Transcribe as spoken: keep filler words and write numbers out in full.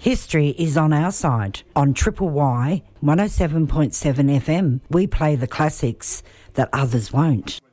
History is on our side. On Triple Y one oh seven point seven F M, we play the classics that others won't.